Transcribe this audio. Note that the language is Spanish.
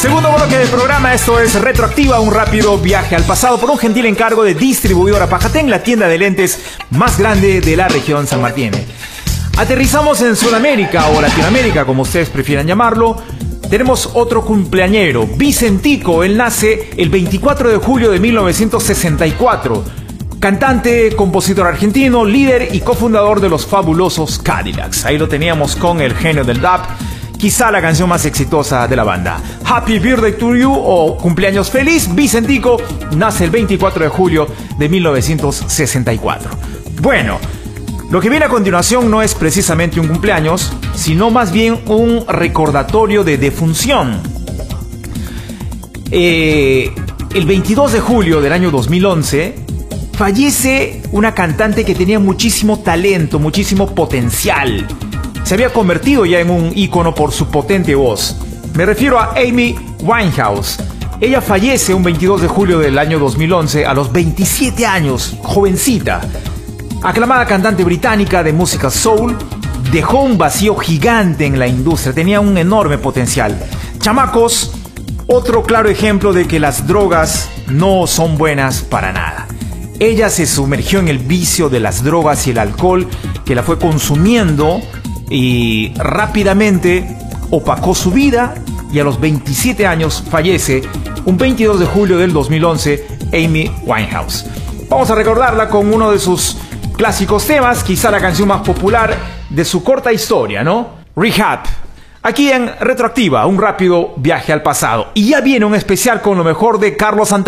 Segundo bloque del programa, esto es Retroactiva, un rápido viaje al pasado por un gentil encargo de Distribuidora Pajatén, la tienda de lentes más grande de la región San Martín. Aterrizamos en Sudamérica o Latinoamérica, como ustedes prefieran llamarlo. Tenemos otro cumpleañero, Vicentico. Él nace el 24 de julio de 1964. Cantante, compositor argentino, líder y cofundador de los fabulosos Cadillacs. Ahí lo teníamos con el genio del dub, quizá la canción más exitosa de la banda. Happy Birthday to You o Cumpleaños Feliz. Vicentico nace el 24 de julio de 1964. Bueno, lo que viene a continuación no es precisamente un cumpleaños, sino más bien un recordatorio de defunción. El 22 de julio del año 2011 fallece una cantante que tenía muchísimo talento, muchísimo potencial. Se había convertido ya en un ícono por su potente voz. Me refiero a Amy Winehouse. Ella fallece un 22 de julio del año 2011 a los 27 años, jovencita. Aclamada cantante británica de música soul, dejó un vacío gigante en la industria, tenía un enorme potencial. Chamacos, otro claro ejemplo de que las drogas no son buenas para nada. Ella se sumergió en el vicio de las drogas y el alcohol, que la fue consumiendo y rápidamente opacó su vida, y a los 27 años fallece un 22 de julio del 2011 Amy Winehouse. Vamos a recordarla con uno de sus clásicos temas, quizá la canción más popular de su corta historia, ¿no? Rehab. Aquí en Retroactiva, un rápido viaje al pasado. Y ya viene un especial con lo mejor de Carlos Santana.